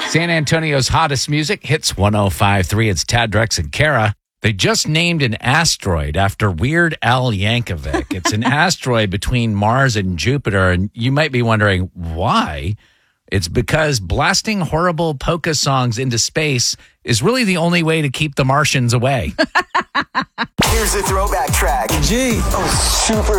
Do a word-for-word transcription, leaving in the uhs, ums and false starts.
San Antonio's hottest music hits one oh five point three. It's Tad, Drex, and Kara. They just named an asteroid after Weird Al Yankovic. It's an asteroid between Mars and Jupiter, and you might be wondering why. It's because blasting horrible polka songs into space is really the only way to keep the Martians away. Here's a throwback track. Gee. Oh, super